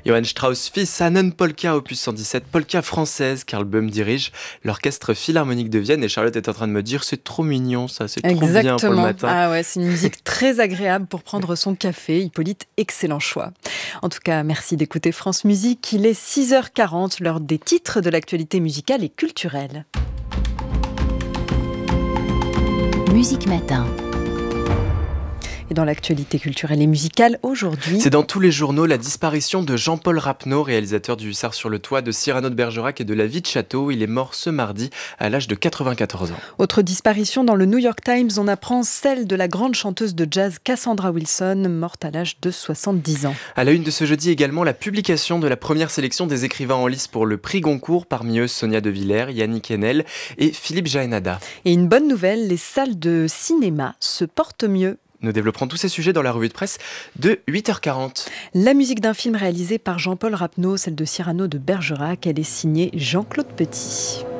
Johann Strauss fils, Hannen Polka, opus 117, polka française. Karl Böhm dirige l'orchestre philharmonique de Vienne. Et Charlotte est en train de me dire, c'est trop mignon ça, c'est trop bien pour le matin. Ah ouais, c'est une musique très agréable pour prendre son café. Hippolyte, excellent choix. En tout cas, merci d'écouter France Musique. Il est 6h40, l'heure des titres de l'actualité musicale et culturelle. Musique Matin. Et dans l'actualité culturelle et musicale, aujourd'hui... C'est dans tous les journaux la disparition de Jean-Paul Rapneau, réalisateur du Hussard sur le toit, de Cyrano de Bergerac et de La vie de château. Il est mort ce mardi à l'âge de 94 ans. Autre disparition dans le New York Times, on apprend celle de la grande chanteuse de jazz Cassandra Wilson, morte à l'âge de 70 ans. À la une de ce jeudi également, la publication de la première sélection des écrivains en lice pour le prix Goncourt, parmi eux Sonia De Villers, Yannick Enel et Philippe Jaénada. Et une bonne nouvelle, les salles de cinéma se portent mieux. Nous développerons tous ces sujets dans la revue de presse de 8h40. La musique d'un film réalisé par Jean-Paul Rapneau, celle de Cyrano de Bergerac, elle est signée Jean-Claude Petit.